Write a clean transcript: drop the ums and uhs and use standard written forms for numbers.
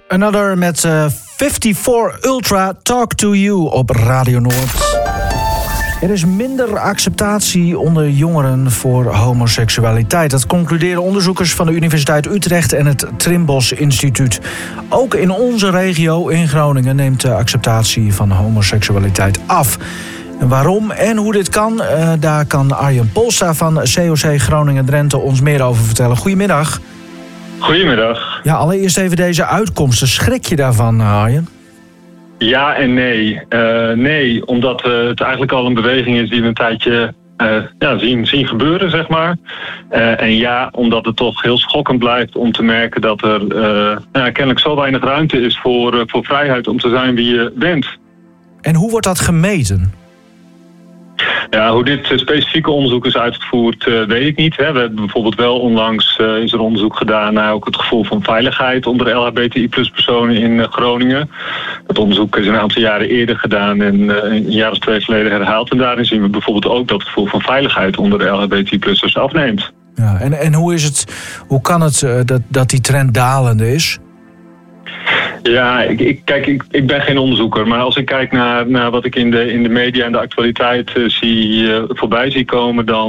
Another met 54 Ultra Talk to You op Radio Noord. Er is minder acceptatie onder jongeren voor homoseksualiteit. Dat concluderen onderzoekers van de Universiteit Utrecht en het Trimbos Instituut. Ook in onze regio in Groningen neemt de acceptatie van homoseksualiteit af. En waarom en hoe dit kan, daar kan Arjen Polstra van COC Groningen-Drenthe ons meer over vertellen. Goedemiddag. Goedemiddag. Ja, allereerst even deze uitkomsten. Schrik je daarvan, Arjen? Ja en nee. Nee, omdat het eigenlijk al een beweging is die we een tijdje zien gebeuren, zeg maar. En ja, omdat het toch heel schokkend blijft om te merken dat er kennelijk zo weinig ruimte is voor vrijheid om te zijn wie je bent. En hoe wordt dat gemeten? Ja, hoe dit specifieke onderzoek is uitgevoerd, weet ik niet. Hè. We hebben bijvoorbeeld wel onlangs is er onderzoek gedaan naar ook het gevoel van veiligheid onder LHBTI+-personen in Groningen. Dat onderzoek is een aantal jaren eerder gedaan en een jaar of 2 geleden herhaald. En daarin zien we bijvoorbeeld ook dat het gevoel van veiligheid onder de LHBTI+'ers afneemt. Ja, en hoe kan het dat die trend dalende is? Ja, ik ben geen onderzoeker, maar als ik kijk naar wat ik in de media en de actualiteit voorbij zie komen, dan